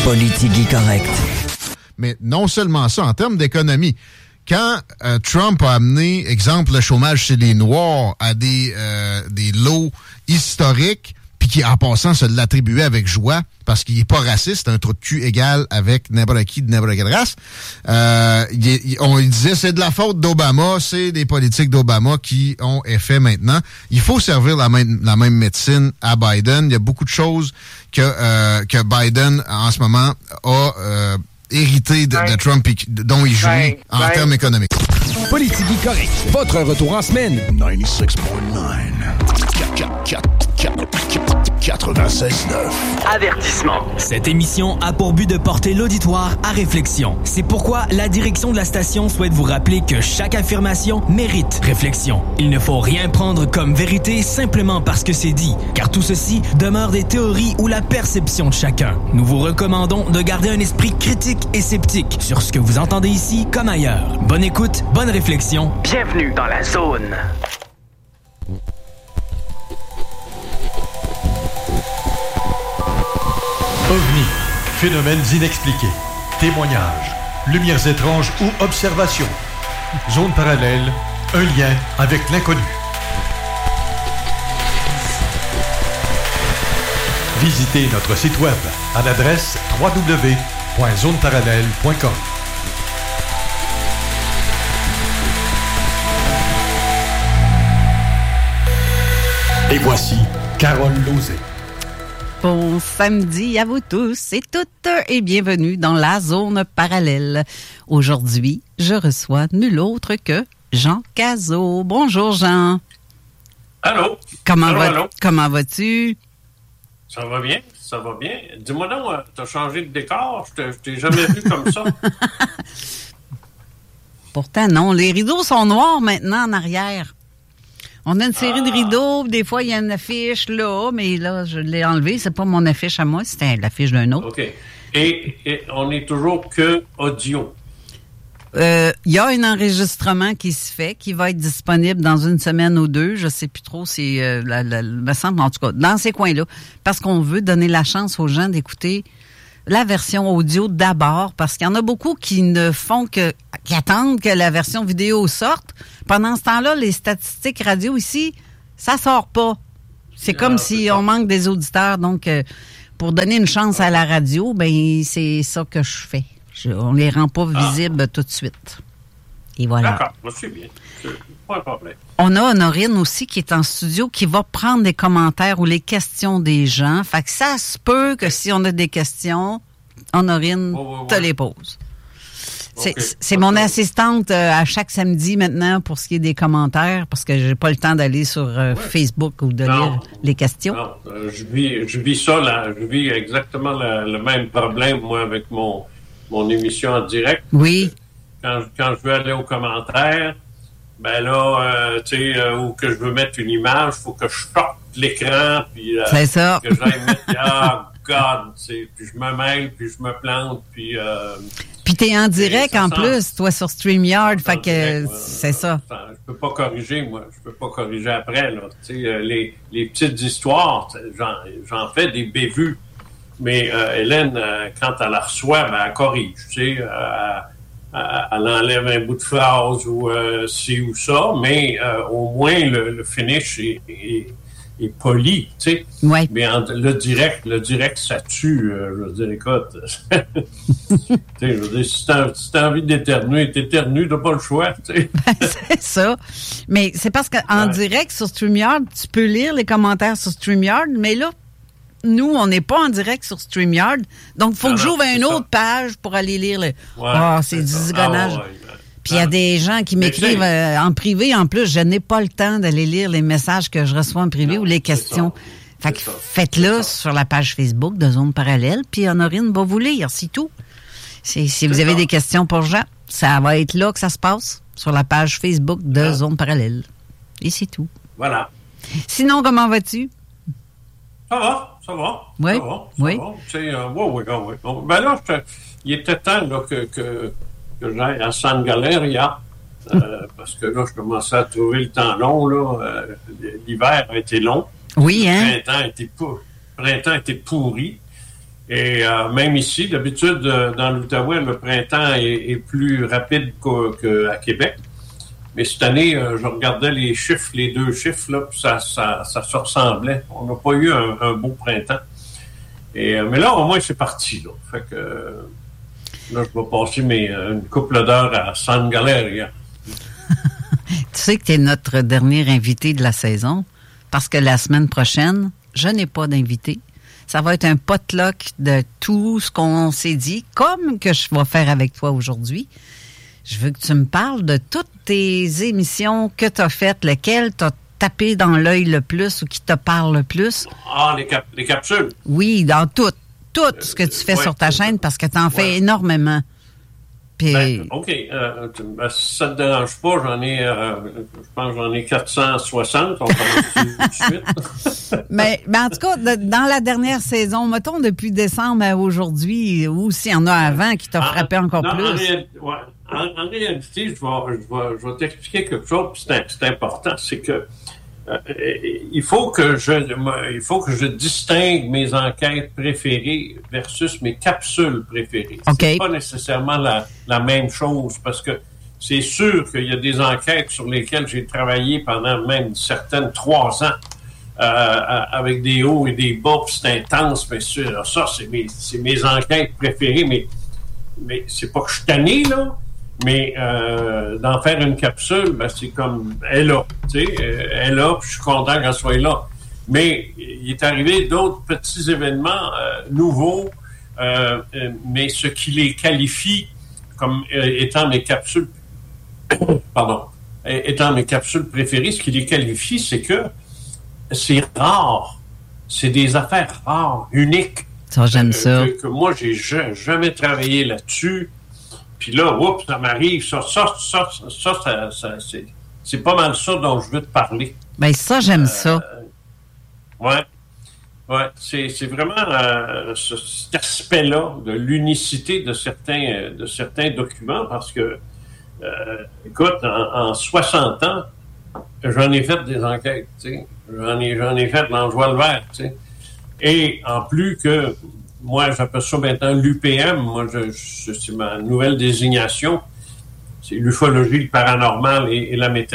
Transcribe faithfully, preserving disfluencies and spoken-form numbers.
Politique correct. Mais non seulement ça, en termes d'économie, quand euh, Trump a amené, exemple, le chômage chez les Noirs à des, euh, des lots historiques, puis qui, en passant, se l'attribuait avec joie, parce qu'il n'est pas raciste, un trou de cul égal avec n'importe qui de n'importe quelle race, euh, il, il, on il disait c'est de la faute d'Obama, c'est des politiques d'Obama qui ont effet maintenant. Il faut servir la même, la même médecine à Biden. Il y a beaucoup de choses que, euh, que Biden, en ce moment, a... Euh, hérité de, de Trump et dont il jouit ouais, en ouais. termes économiques. Politique correct. Votre retour en semaine. quatre-vingt-seize neuf. Avertissement. Cette émission a pour but de porter l'auditoire à réflexion. C'est pourquoi la direction de la station souhaite vous rappeler que chaque affirmation mérite réflexion. Il ne faut rien prendre comme vérité simplement parce que c'est dit, car tout ceci demeure des théories ou la perception de chacun. Nous vous recommandons de garder un esprit critique et sceptique sur ce que vous entendez ici comme ailleurs. Bonne écoute, bonne réflexion. Bienvenue dans la zone. OVNI, phénomènes inexpliqués, témoignages, lumières étranges ou observations. Zone parallèle, un lien avec l'inconnu. Visitez notre site web à l'adresse w w w point zone parallèle point com. Et voici Carole Lauzé. Bon samedi à vous tous et toutes et bienvenue dans la zone parallèle. Aujourd'hui, je reçois nul autre que Jean Cazot. Bonjour Jean. Allô. Comment, allô, va, allô. comment vas-tu? Ça va bien, ça va bien. Dis-moi donc, euh, t'as changé de décor? Je t'ai jamais vu comme ça. Pourtant non, les rideaux sont noirs maintenant en arrière. On a une série ah. de rideaux, des fois, il y a une affiche là, mais là, je l'ai enlevée. C'est pas mon affiche à moi, c'était l'affiche d'un autre. OK. Et, et on est toujours que audio. Il euh, y a un enregistrement qui se fait, qui va être disponible dans une semaine ou deux. Je sais plus trop, c'est euh, la, la, me semble, en tout cas, dans ces coins-là. Parce qu'on veut donner la chance aux gens d'écouter la version audio d'abord, parce qu'il y en a beaucoup qui ne font que, qui attendent que la version vidéo sorte. Pendant ce temps-là, les statistiques radio ici, ça sort pas. C'est comme ah, si c'est on manque des auditeurs. Donc, euh, pour donner une chance à la radio, ben c'est ça que je fais. Je, on les rend pas visibles ah. tout de suite. Et voilà. D'accord, moi je suis bien. Pas de problème. On a Honorine aussi qui est en studio, qui va prendre des commentaires ou les questions des gens. Fait que ça se peut que si on a des questions, Honorine oh, ouais, ouais. te les pose. C'est, okay. c'est mon assistante euh, à chaque samedi maintenant pour ce qui est des commentaires, parce que j'ai pas le temps d'aller sur euh, ouais. Facebook ou de non. lire les questions. Non, euh, je vis, je vis ça, là, je vis exactement le, le même problème, moi, avec mon, mon émission en direct. Oui. Quand, quand je veux aller aux commentaires, ben là, euh, tu sais, euh, ou que je veux mettre une image, il faut que je sorte l'écran, puis euh, c'est ça. que j'aille mettre, ah, God, tu sais, puis je me mêle, puis je me plante, puis... Euh, puis t'es en direct en sent... plus, toi, sur StreamYard, fait que direct, c'est ça. ça. Je peux pas corriger, moi, je peux pas corriger après, là. Tu sais, euh, les, les petites histoires, j'en, j'en fais des bévues, mais euh, Hélène, euh, quand elle la reçoit, ben, elle corrige, tu sais, euh, elle enlève un bout de phrase ou euh, ci ou ça, mais euh, au moins le, le finish est, est, est poli, tu sais. Ouais. Mais en, le direct, le direct, ça tue. Euh, je veux dire, écoute, tu sais, je veux dire, si t'as, si t'as envie d'éternuer, t'éternues, t'as pas le choix, tu sais. C'est ça. Mais c'est parce qu'en ouais. direct sur StreamYard, tu peux lire les commentaires sur StreamYard, mais là, nous, on n'est pas en direct sur StreamYard. Donc, il faut non, que j'ouvre une autre ça. page pour aller lire le... Ouais, oh, c'est, c'est du zigonnage. Ah, ouais, ouais. Puis il y a des gens qui m'écrivent euh, en privé. En plus, je n'ai pas le temps d'aller lire les messages que je reçois en privé non, ou les questions. Fait que faites-le sur la page Facebook de Zone Parallèle, puis Honorine va vous lire, c'est tout. C'est, si c'est vous avez ça. des questions pour Jean, ça va être là que ça se passe, sur la page Facebook de ah. Zone Parallèle. Et c'est tout. Voilà. Sinon, comment vas-tu? Ça va, ça va. Oui, ça va, ça oui. Va. Tu sais, euh, oui, oui, oui. Donc, ben là, je, il était temps là, que, que, que j'aille à San Galeria, euh, parce que là, je commençais à trouver le temps long. Là, euh, l'hiver a été long. Oui, hein? Le printemps était, pour, le printemps était pourri. Et euh, même ici, d'habitude, euh, dans l'Outaouais, le printemps est, est plus rapide qu'à Québec. Mais cette année, euh, je regardais les chiffres, les deux chiffres, là, puis ça, ça, ça se ressemblait. On n'a pas eu un, un beau printemps. Et, euh, mais là, au moins, c'est parti. Là. Fait que euh, là, je vais passer mes, une couple d'heures à San Galeria. Tu sais que tu es notre dernier invité de la saison, parce que la semaine prochaine, je n'ai pas d'invité. Ça va être un potluck de tout ce qu'on s'est dit, comme que je vais faire avec toi aujourd'hui. Je veux que tu me parles de toutes tes émissions que tu as faites, lesquelles t'as tapé dans l'œil le plus ou qui te parle le plus. Ah, les, cap- les capsules? Oui, dans tout. Tout euh, ce que tu fais euh, sur ouais, ta chaîne, parce que tu en ouais. fais énormément. Puis... Ben, OK. Euh, ben, si ça ne te dérange pas, j'en ai, euh, je pense que j'en ai quatre cent soixante. On commence tout de suite. mais, mais en tout cas, de, dans la dernière saison, mettons depuis décembre à aujourd'hui, ou s'il y en a avant qui t'a frappé encore non, plus. En, réalité, ouais, en, en réalité, je vais, je vais, je vais t'expliquer quelque chose, puis c'est, c'est important, c'est que euh, il faut que je, il faut que je distingue mes enquêtes préférées versus mes capsules préférées. Okay. C'est pas nécessairement la, la même chose, parce que c'est sûr qu'il y a des enquêtes sur lesquelles j'ai travaillé pendant même certaines trois ans, euh, avec des hauts et des bas, puis c'est intense, mais sûr, ça, c'est mes, c'est mes enquêtes préférées, mais, mais c'est pas que je suis tanné, là. Mais euh, d'en faire une capsule, ben, c'est comme, elle est là, tu sais, elle est là, puis je suis content qu'elle soit là. Mais il est arrivé d'autres petits événements euh, nouveaux, euh, euh, mais ce qui les qualifie comme euh, étant mes capsules, pardon, étant mes capsules préférées, ce qui les qualifie, c'est que c'est rare, c'est des affaires rares, uniques. Ça, j'aime euh, ça. Que, que moi, j'ai jamais travaillé là-dessus. Puis là, oups, ça m'arrive. Ça, ça, ça, ça, ça, ça c'est, c'est pas mal ça dont je veux te parler. Ben ça, j'aime euh, ça. Ouais. Ouais. C'est, c'est vraiment euh, ce, cet aspect-là de l'unicité de certains, de certains documents parce que, euh, écoute, en, en soixante ans, j'en ai fait des enquêtes, tu sais. J'en ai, j'en ai fait dans Joie le Vert, tu sais. Et en plus que moi, j'appelle ça maintenant l'U P M. Moi, je, je, c'est ma nouvelle désignation. C'est l'ufologie, le paranormal et, et la météorologie.